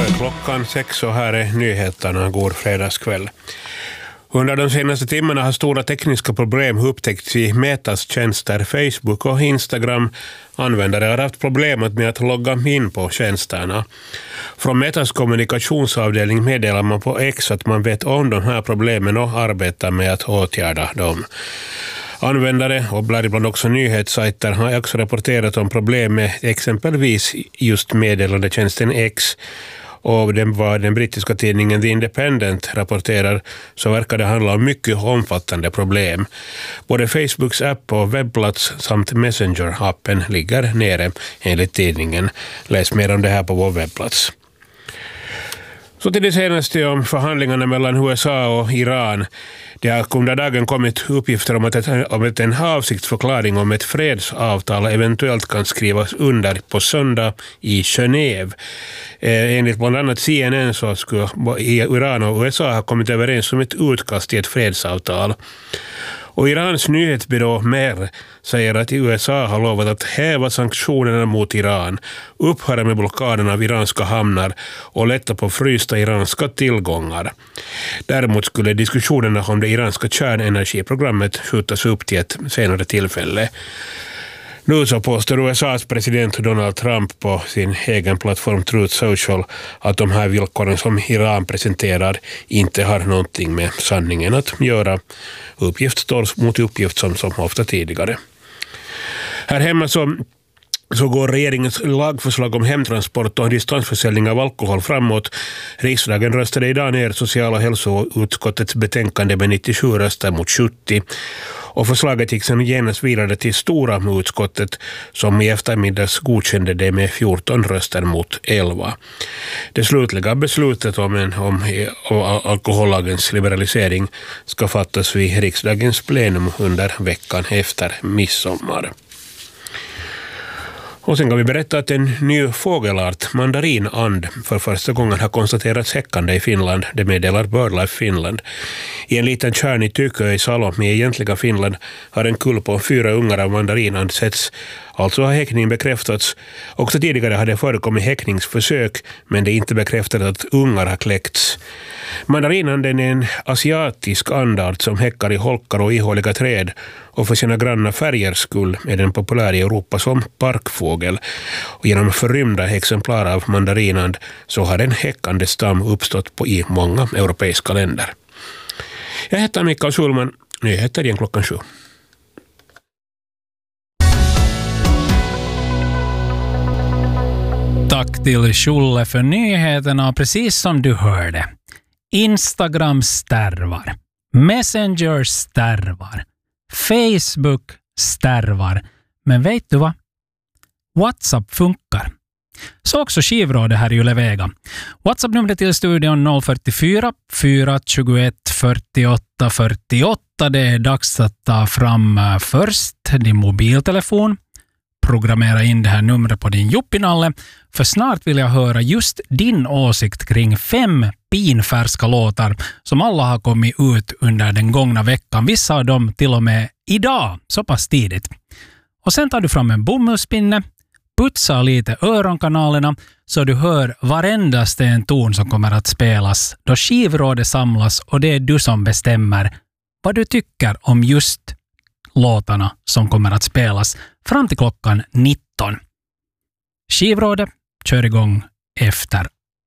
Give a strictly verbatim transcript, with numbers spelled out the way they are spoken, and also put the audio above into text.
Klockan sex och här är nyheterna. God fredagskväll. Under de senaste timmarna har stora tekniska problem upptäckts i Metas tjänster. Facebook och Instagram användare har haft problemet med att logga in på tjänsterna. Från Metas kommunikationsavdelning meddelar man på X att man vet om de här problemen och arbetar med att åtgärda dem. Användare och bland också nyhetssajter har också rapporterat om problem med exempelvis just meddelandetjänsten X. Och den vad den brittiska tidningen The Independent rapporterar så verkar det handla om mycket omfattande problem. Både Facebooks app och webbplats samt Messenger-appen ligger nere enligt tidningen. Läs mer om det här på vår webbplats. Så till det senaste om förhandlingarna mellan U S A och Iran. Det har under dagen kommit uppgifter om att, ett, om att en avsiktsförklaring om ett fredsavtal eventuellt kan skrivas under på söndag i Genève. Eh, enligt bland annat C N N så skulle Iran och U S A ha kommit överens om ett utkast till ett fredsavtal. Och Irans nyhetsbyrå Mer säger att U S A har lovat att häva sanktionerna mot Iran, upphöra med blockaden av iranska hamnar och lätta på frysta iranska tillgångar. Däremot skulle diskussionerna om det iranska kärnenergiprogrammet skjutas upp till ett senare tillfälle. Nu så påstår U S A:s president Donald Trump på sin egen plattform Truth Social att de här villkoren som Iran presenterar inte har någonting med sanningen att göra. Uppgift står mot uppgift som, som ofta tidigare. Här hemma så Så går regeringens lagförslag om hemtransport och distansförsäljning av alkohol framåt. Riksdagen röstade idag ner sociala hälsoutskottets betänkande med nittiosju röster mot sjuttio. Och förslaget gick sedan genast vidare till stora utskottet som i eftermiddags godkände det med fjorton röster mot elva. Det slutliga beslutet om, en, om, om alkohollagens liberalisering ska fattas vid riksdagens plenum under veckan efter midsommar. Och sen kan vi berätta att en ny fågelart, mandarinand, för första gången har konstaterats häckande i Finland. Det meddelar BirdLife Finland. I en liten tjärn i Tykö i Salomi i egentliga Finland har en kull på fyra ungar av mandarinand setts. Alltså har häckning bekräftats. Också tidigare hade förekommit häckningsförsök, men det är inte bekräftat att ungar har kläckts. Mandarinanden är en asiatisk andart som häckar i holkar och ihåliga träd, och för sina granna färgers skull är den populär i Europa som parkfågel. Och genom förrymda exemplar av mandarinand så har en häckande stam uppstått på i många europeiska länder. Jag heter Mikael Schulman. Nyheter igen klockan sju. Tack till Schulle för nyheterna. Precis som du hörde. Instagram stärvar. Messenger stärvar. Facebook stärvar. Men vet du vad? WhatsApp funkar. Så också skivrådet här i Ylevega. WhatsApp-numret till studion noll fyrtiofyra fyra tjugoett fyrtioåtta fyrtioåtta. Det är dags att ta fram först din mobiltelefon. Programmera in det här numret på din juppinalle, för snart vill jag höra just din åsikt kring fem pinfärska låtar som alla har kommit ut under den gångna veckan. Vissa av dem till och med idag, så pass tidigt. Och sen tar du fram en bomullspinne, putsar lite öronkanalerna så du hör varendaste en ton som kommer att spelas då skivrådet samlas, och det är du som bestämmer vad du tycker om just låtarna som kommer att spelas fram till klockan nitton. Skivrådet kör igång efter